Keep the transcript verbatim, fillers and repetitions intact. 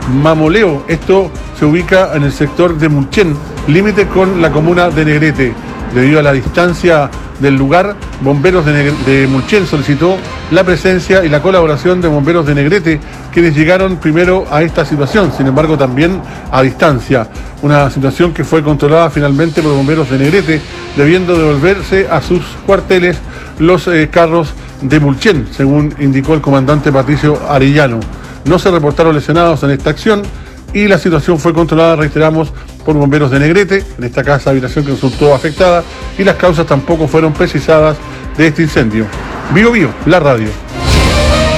Mamoleo. Esto se ubica en el sector de Mulchen, límite con la comuna de Negrete. Debido a la distancia del lugar, Bomberos de, Negre- de Mulchen solicitó la presencia y la colaboración de Bomberos de Negrete, quienes llegaron primero a esta situación, sin embargo también a distancia. Una situación que fue controlada finalmente por Bomberos de Negrete, debiendo devolverse a sus cuarteles los eh, carros de Mulchen, según indicó el comandante Patricio Arellano. No se reportaron lesionados en esta acción y la situación fue controlada, reiteramos, por Bomberos de Negrete, en esta casa habitación que resultó afectada, y las causas tampoco fueron precisadas de este incendio. Bio Bio, la radio.